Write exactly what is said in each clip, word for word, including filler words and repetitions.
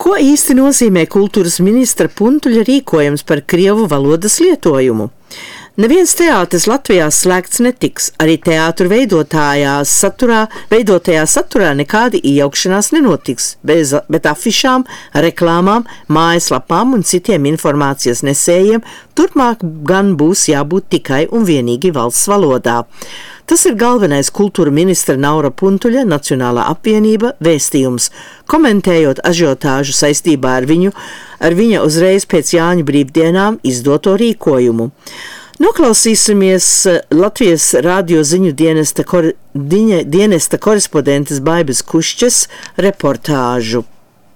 Ko īsti nozīmē kultūras ministra Puntuļa rīkojums par krievu valodas lietojumu? Neviens teātris Latvijā slēgts netiks, arī teātru veidotājās saturā, veidotajā saturā nekādi iejaukšanās nenotiks, bez, bet afišām, reklāmām, mājaslapām un citiem informācijas nesējiem turpmāk gan būs jābūt tikai un vienīgi valsts valodā. Tas ir galvenais kultūra ministra Naura Puntuļa Nacionālā apvienība vēstījums, komentējot ažiotāžu saistībā ar viņu, ar viņa uzreiz pēc Jāņu brīvdienām izdoto rīkojumu. Noklausīsimies Latvijas radio ziņu dienesta, kor, diņa, dienesta korespondentes Baibas Kušķes reportāžu.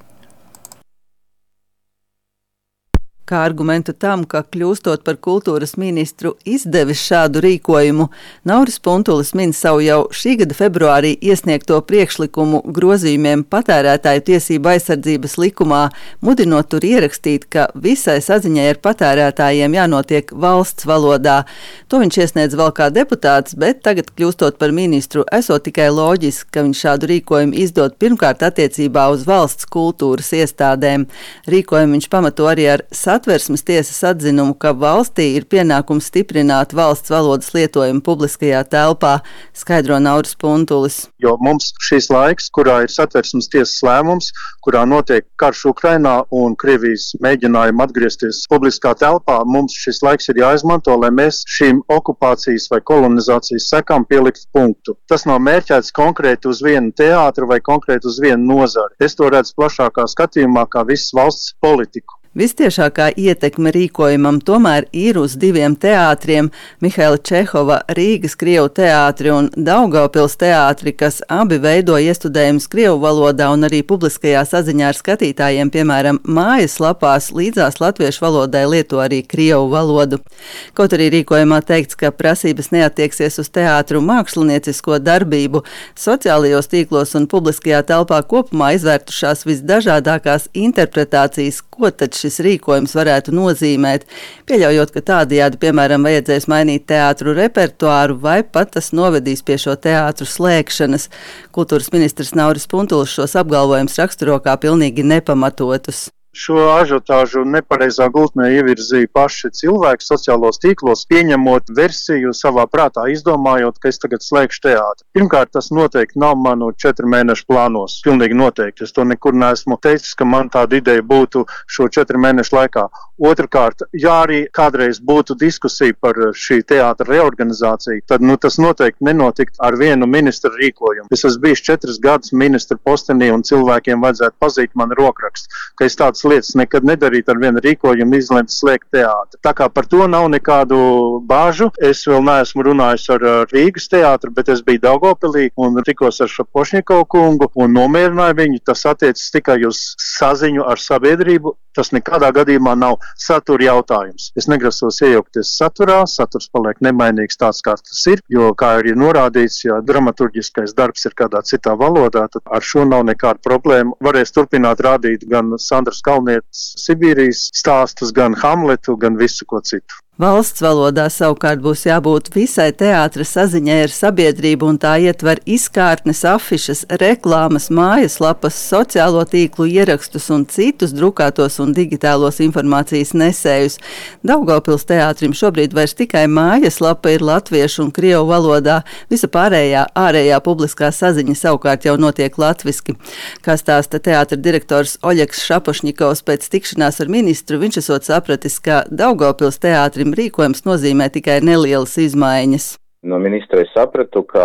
Kā argumentu tam, ka kļūstot par kultūras ministru izdevis šādu rīkojumu, Nauris Puntulis min savu jau šī gada februārī iesniegto priekšlikumu grozījumiem patērētāju tiesību aizsardzības likumā, mudinot tur ierakstīt, ka visai saziņai ar patērētājiem jānotiek valsts valodā. To viņš iesniedz vēl kā deputāts, bet tagad kļūstot par ministru, esot tikai loģiski, ka viņš šādu rīkojumu izdod pirmkārt attiecībā uz valsts kultūras iestādēm. Rīkojumu viņš pamato arī ar Satversmes tiesas atzinumu, ka valstī ir pienākums stiprināt valsts valodas lietojumu publiskajā telpā, skaidro Nauris Puntulis. Jo mums šīs laiks, kurā ir Satversmes tiesas lēmums, kurā notiek karš Ukrainā un Krievijas mēģinājumi atgriezties publiskā telpā, mums šis laiks ir jāizmanto, lai mēs šīm okupācijas vai kolonizācijas sekām pieliktu punktu. Tas nav mērķēts konkrēti uz vienu teātru vai konkrēti uz vienu nozari. Es to redzu plašākā skatījumā kā visas valsts politiku. Vistiešākā ietekme rīkojumam tomēr ir uz diviem teātriem – Mihaila Čehova Rīgas Krievu teātri un Daugavpils teātri, kas abi veido iestudējumus krievu valodā un arī publiskajā saziņā ar skatītājiem, piemēram, mājaslapās līdzās latviešu valodai lieto arī krievu valodu. Kaut arī rīkojumā teikts, ka prasības neattieksies uz teātru māksliniecisko darbību, sociālajos tīklos un publiskajā telpā kopumā izvērtušās visdažādākās interpretācijas, ko tad šis rīkojums varētu nozīmēt, pieļaujot, ka tādējādi, piemēram, vajadzēs mainīt teātru repertuāru vai pat tas novedīs pie šo teātru slēgšanas. Kultūras ministrs Nauris Puntulis šos apgalvojumus raksturo kā pilnīgi nepamatotus. Šo ažiotāžu nepareizā gultnē ievirzīja paši cilvēki sociālos tīklos, pieņemot versiju savā prātā, izdomājot, ka es tagad slēgšu teātri. Pirmkārt, tas noteikti nav manu četru mēnešu plānos. Pilnīgi noteikti. Es to nekur neesmu teicis, ka man tāda ideja būtu šo četru mēnešu laikā. Otrakārt, ja arī kādreiz būtu diskusija par šī teātra reorganizāciju, tad nu, tas noteikti nenotikt ar vienu ministra rīkojumu. Es esmu bijis četras gadus ministra postenī un cilvēkiem vajadzētu pazīt man rokrakstu, ka es tāds lietas nekad nedarīt ar vienu rīkojumu, izlemt slēgt teātri. Tā kā par to nav nekādu bāžu. Es vēl neesmu runājis ar Rīgas teātru, bet es biju Daugavpilī un tikos ar Šapošņikovu kungu un nomierināju viņu. Tas attiecas tikai uz saziņu ar sabiedrību. Tas nekādā gadījumā nav satura jautājums. Es negrasos iejaukties saturā, saturs paliek nemainīgs tāds, kā tas ir, jo, kā ir norādīts, ja dramaturģiskais darbs ir kādā citā valodā, tad ar šo nav nekāda problēma. Varēs turpināt rādīt gan Sandras Kalnietes Sibīrijas stāstus, gan Hamletu, gan visu ko citu. Valsts valodā savukārt būs jābūt visai teātra saziņai ar sabiedrību, un tā ietver izkārtnes, afišas, reklāmas, mājaslapas, sociālo tīklu ierakstus un citus drukātos un digitālos informācijas nesējus. Daugavpils teātrim šobrīd vairs tikai mājaslapa ir latviešu un krievu valodā, visa pārējā ārējā publiskā saziņa savukārt jau notiek latviski. Kā stāsta teātra direktors Oļegs Šapošņikovs pēc tikšanās ar ministru, viņš esot sapratis, ka Daugavpils teātrim rīkojums nozīmē tikai nelielas izmaiņas. No ministra es sapratu, ka